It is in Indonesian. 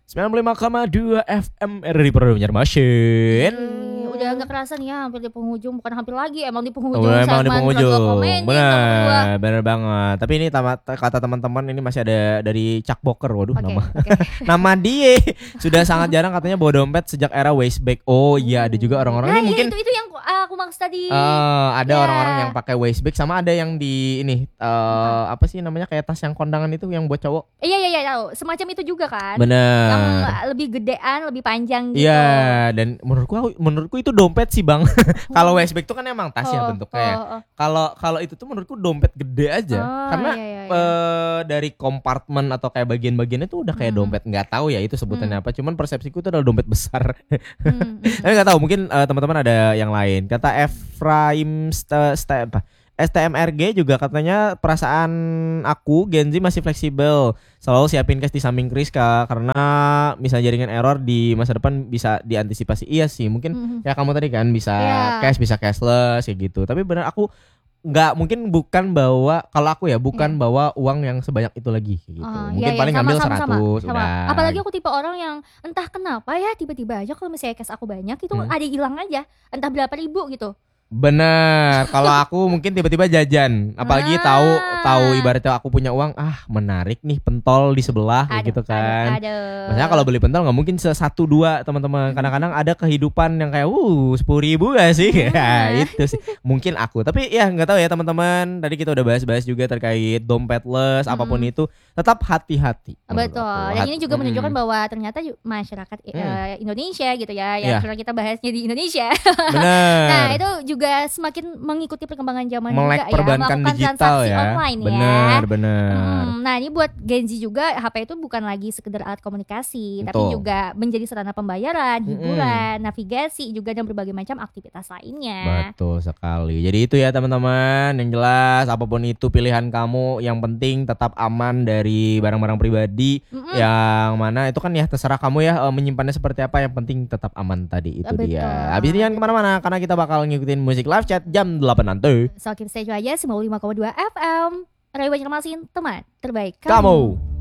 95,2 FM RRI Banjarmasin. Udah gak kerasa nih ya, hampir di penghujung. Bukan hampir lagi, emang di penghujung. Emang di penghujung. Benar, bener banget. Tapi ini kata teman-teman ini masih ada dari Chuck Boker. Waduh, nama dia sudah sangat jarang katanya bawa dompet sejak era Wasteback. Oh iya, ada juga orang-orang ini mungkin itu yang aku maksud tadi. Ada orang-orang yang pakai Wasteback, sama ada yang di ini apa sih namanya, kayak tas yang kondangan itu yang buat cowok. Iya tahu. Semacam itu juga kan. Bener. Yang lebih gedean, lebih panjang gitu. Iya, dan menurutku itu dompet sih, Bang. Kalau Wasteback tuh kan emang tas ya bentuknya. Kalau itu tuh menurutku dompet gede aja. Karena dari kompartemen atau kayak bagian-bagiannya tuh udah kayak dompet, nggak tahu ya itu sebutannya apa. Cuman persepsiku itu adalah dompet besar. Tapi nggak tahu, mungkin teman-teman ada yang lain. Kata Efraim STMRG juga katanya, perasaan aku Gen Z masih fleksibel, selalu siapin cash di samping kris karena misalnya jaringan error di masa depan bisa diantisipasi. Iya sih, mungkin ya kamu tadi kan bisa cash, bisa cashless kayak gitu. Tapi benar aku bukan bawa, kalau aku ya bukan bawa uang yang sebanyak itu lagi gitu. Mungkin paling ngambil 100 udah. Apalagi aku tipe orang yang entah kenapa ya tiba-tiba aja kalau misalnya cash aku banyak itu ada hilang aja, entah berapa ribu gitu. Bener, kalau aku mungkin tiba-tiba jajan, apalagi tahu ibaratnya aku punya uang, menarik nih pentol di sebelah gitu kan. Maksudnya kalau beli pentol nggak mungkin 1-2 teman-teman. Kadang-kadang ada kehidupan yang kayak 10.000 gak sih? Ya itu sih mungkin aku. Tapi ya nggak tahu ya teman-teman. Tadi kita udah bahas-bahas juga terkait dompetless apapun itu, tetap hati-hati. Betul. Dan ini juga menunjukkan bahwa ternyata masyarakat Indonesia gitu ya, yang karena kita bahasnya di Indonesia. Bener. Nah itu juga semakin mengikuti perkembangan zaman melek juga perbankan melakukan digital transaksi ya. online Bener. Nah ini buat Gen Z juga, HP itu bukan lagi sekedar alat komunikasi, tapi juga menjadi sarana pembayaran, hiburan, navigasi juga, dan berbagai macam aktivitas lainnya. Betul sekali. Jadi itu ya teman-teman, yang jelas apapun itu pilihan kamu, yang penting tetap aman dari barang-barang pribadi. Yang mana itu kan ya terserah kamu ya menyimpannya seperti apa, yang penting tetap aman tadi itu. Betul. Dia. Habis ini jangan kemana-mana karena kita bakal ngikutin musik live chat jam 8 nanti. So keep stay aja 95,2 FM RRI Banjarmasin, teman terbaik kamu.